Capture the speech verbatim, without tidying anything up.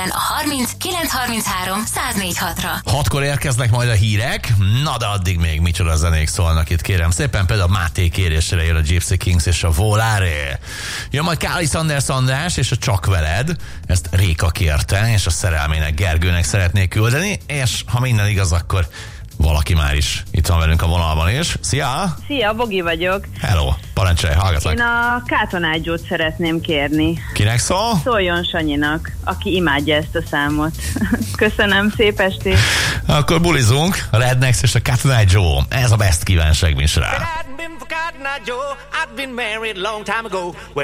Budapesten a harminc kilencszázharminchárom száznégy hatra. Hatkor érkeznek majd a hírek, na de addig még micsoda zenék szólnak itt, kérem szépen. Például Máté kérésére jön a Gypsy Kings és a Volare. Jön majd Káli Sanders András és a Csak veled, ezt Réka kérte, és a szerelmének Gergőnek szeretnék küldeni, és ha minden igaz, akkor valaki már is itt van velünk a vonalban is. Szia! Szia, Bogi vagyok. Hello, parancsolj, hallgatlak. Én a kátonágyót szeretném kérni. Kinek szól? Szóljon Sanyinak, aki imádja ezt a számot. Köszönöm, szép estét! Akkor bulizunk, a Rednex és a Cotton Eye Joe. Ez a best kívánság műsora.